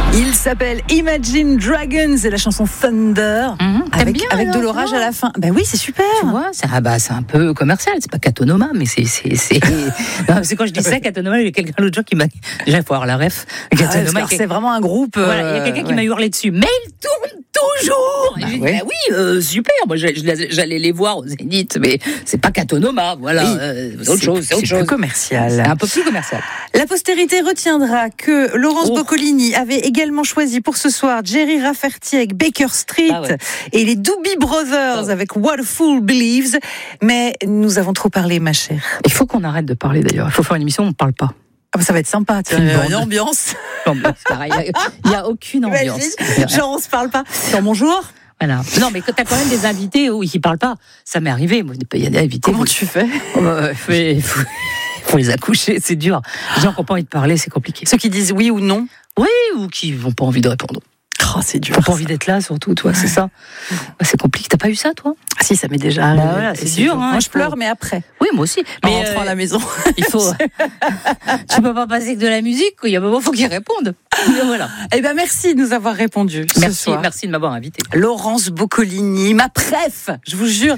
Il s'appelle Imagine Dragons et la chanson Thunder avec de l'orage à la fin. Ben oui, c'est super. Tu vois, c'est un peu commercial. C'est pas Katonoma, mais c'est. Non, c'est quand je dis ça, Katonoma, il y a quelqu'un l'autre jour qui m'a. Déjà, il faut avoir la ref. Katonoma, c'est vraiment un groupe. Voilà, il y a quelqu'un qui m'a hurlé dessus. Mais il tourne toujours. Et j'ai dit, oui, super. Moi, j'allais les voir au Zénith, mais c'est pas Katonoma. Voilà, c'est autre chose. C'est plus commercial. C'est un peu plus commercial. La postérité retiendra que Laurence Boccolini avait également choisi pour ce soir Jerry Rafferty avec Baker Street et les Doobie Brothers avec What a Fool Believes. Mais nous avons trop parlé, ma chère. Il faut qu'on arrête de parler d'ailleurs. Il faut faire une émission où on ne parle pas. Ah bah ça va être sympa, une ambiance. Il n'y a aucune ambiance. Genre on se parle pas. Bonjour. Voilà. Non, mais quand t'as quand même des invités qui parlent pas, ça m'est arrivé. Moi, il y a des invités. Comment tu fais? Faut les accoucher, c'est dur. Les gens qui n'ont pas envie de parler, c'est compliqué. Ceux qui disent oui ou non? Oui, ou qui n'ont pas envie de répondre. Oh, c'est dur. Qui n'ont pas envie d'être là, surtout, toi, c'est ça. C'est compliqué. T'as pas eu ça, toi? Ah si, ça m'est déjà arrivé. Voilà, c'est dur. Moi, je pleure, mais après. Oui, moi aussi. Mais en rentrant à la maison. Il faut. Tu peux pas passer que de la musique. Il y a un moment, il faut qu'ils répondent. Voilà. Eh ben, merci de nous avoir répondu. Merci de m'avoir invité. Laurence Boccolini, ma préf, je vous jure.